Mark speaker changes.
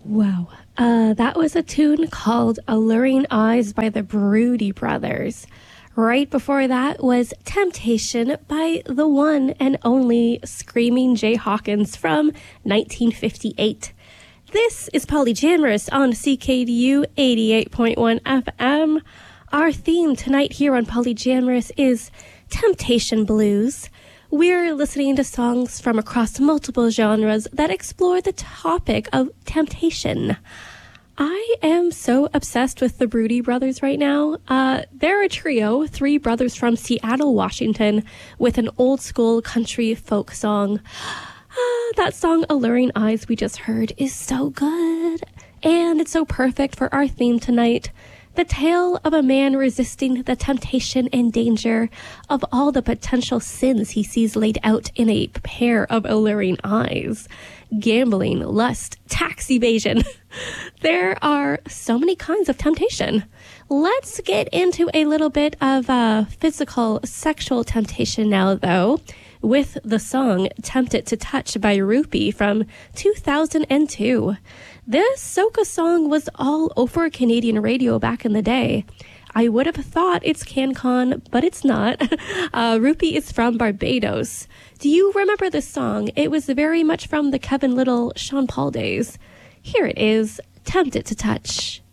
Speaker 1: Wow. That was a tune called Alluring Eyes by the Broody Brothers. Right before that was Temptation by the one and only Screaming Jay Hawkins from 1958. This is Polyamorous on CKDU 88.1 FM. Our theme tonight here on Polyamorous is Temptation Blues. We're listening to songs from across multiple genres that explore the topic of temptation. I am so obsessed with the Broody Brothers right now. They're a trio, three brothers from Seattle, Washington, with an old school country folk song. That song, Alluring Eyes, we just heard, is so good. And it's so perfect for our theme tonight. The tale of a man resisting the temptation and danger of all the potential sins he sees laid out in a pair of alluring eyes. Gambling, lust, tax evasion. There are so many kinds of temptation. Let's get into a little bit of physical, sexual temptation now, though, with the song Tempted to Touch by Rupee from 2002. This soca song was all over Canadian radio back in the day. I would have thought it's CanCon, but it's not. Rupee is from Barbados. Do you remember this song? It was very much from the Kevin Little, Sean Paul days. Here it is, Tempted to Touch.